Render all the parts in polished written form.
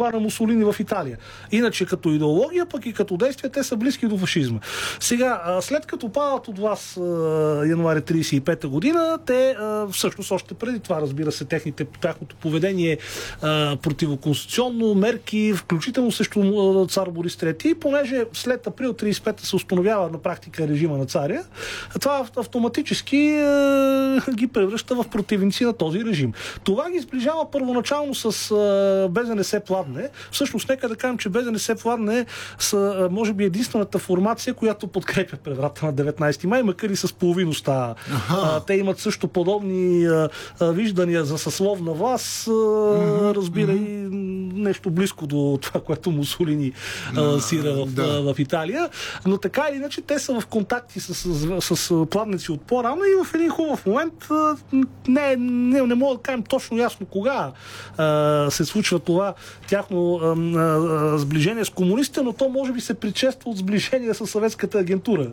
това на Мусолини в Италия. Иначе като идеология, пък и като действия, те са близки до фашизма. Сега, след като падат от власт януари 1935 година, те всъщност още преди това, разбира се, тяхното поведение противоконституционно, мерки, включително срещу цар Борис III, и понеже след април 1935 се установява на практика режима на царя, това автоматически ги превръща в противници на този режим. Това ги сближава първоначално с БЗНС Пладне. Всъщност, нека да кажем, че БЗНС Пладне са, може би, единствената формация, която подкрепя преврата на 19 май, макар и с половиността. Те имат също подобни виждания за съсловна власт, разбира и нещо близко до това, което Мусолини сира в Италия. Но така или иначе, те са в контакти с пладнеци от по-рано и в един хубав момент, не мога да кажем точно ясно кога се случва това тяхно сближение с комунистите, но то може би се предшества от сближение с съветската агентура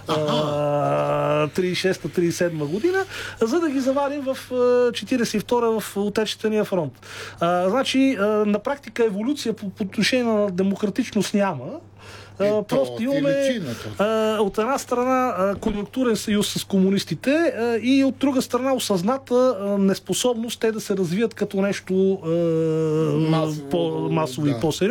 36-37 година, за да ги заварим в 42-а в Отечествения фронт. Значи, на практика еволюция по отношение на демократичност няма. Просто имаме от една страна конюнктурен съюз с комунистите и от друга страна осъзната неспособност те да се развият като нещо по-масово и по-сериозно.